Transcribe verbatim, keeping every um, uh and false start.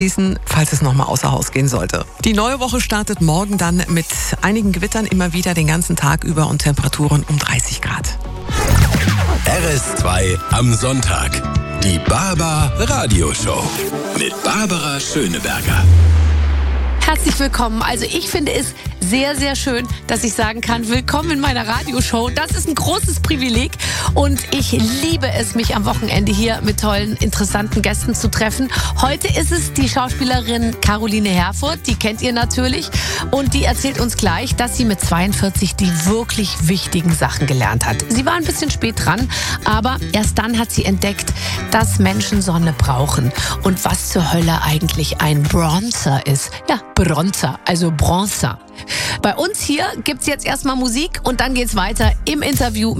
falls es nochmal außer Haus gehen sollte. Die neue Woche startet morgen dann mit einigen Gewittern immer wieder den ganzen Tag über und Temperaturen um dreißig Grad. R S zwei am Sonntag. Die Barbar Radioshow mit Barbara Schöneberger. Herzlich willkommen. Also ich finde es sehr, sehr schön, dass ich sagen kann, willkommen in meiner Radioshow. Das ist ein großes Privileg und ich liebe es, mich am Wochenende hier mit tollen, interessanten Gästen zu treffen. Heute ist es die Schauspielerin Caroline Herfurth, die kennt ihr natürlich und die erzählt uns gleich, dass sie mit zweiundvierzig die wirklich wichtigen Sachen gelernt hat. Sie war ein bisschen spät dran, aber erst dann hat sie entdeckt, dass Menschen Sonne brauchen und was zur Hölle eigentlich ein Bronzer ist. Ja, Bronzer, also Bronzer. Bei uns hier gibt's jetzt erstmal Musik und dann geht's weiter im Interview